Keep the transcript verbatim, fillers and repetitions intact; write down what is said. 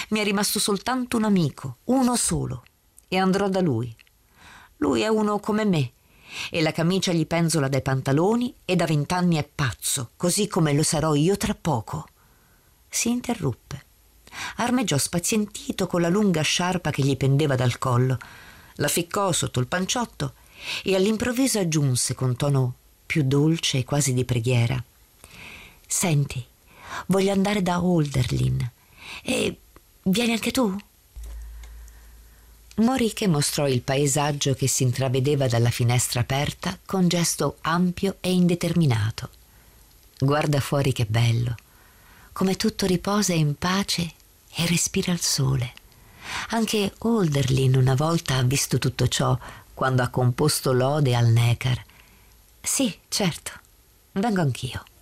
Mi è rimasto soltanto un amico, uno solo, e andrò da lui. Lui è uno come me, e la camicia gli penzola dai pantaloni e da vent'anni è pazzo, così come lo sarò io tra poco. Si interruppe. Armeggiò spazientito con la lunga sciarpa che gli pendeva dal collo, la ficcò sotto il panciotto e all'improvviso aggiunse con tono più dolce e quasi di preghiera: «Senti, voglio andare da Hölderlin e vieni anche tu?» Moriche mostrò il paesaggio che si intravedeva dalla finestra aperta con gesto ampio e indeterminato. «Guarda fuori che bello, come tutto riposa in pace e respira il sole. Anche Hölderlin una volta ha visto tutto ciò quando ha composto l'ode al Neckar. Sì, certo, vengo anch'io».